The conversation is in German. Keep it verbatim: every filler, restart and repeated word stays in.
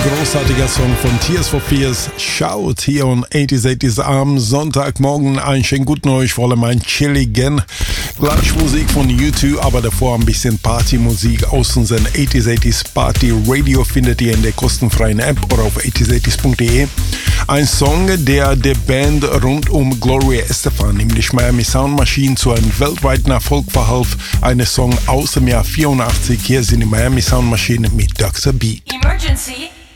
Großartiger Song von Tears for Fears, Shout, hier on eighties eighties am Sonntagmorgen. Einen schönen guten euch, vor allem ein chilligen. Gleich Musik von U zwei, aber davor ein bisschen Partymusik aus unserem eighties eighties Party Radio findet ihr in der kostenfreien App oder auf eighties eighties punkt de. Ein Song, der der Band rund um Gloria Estefan, nämlich Miami Sound Machine, zu einem weltweiten Erfolg verhalf. Eine Song aus dem Jahr vierundachtzig. Hier sind die Miami Sound Machine mit Doktor Beat. Emergency.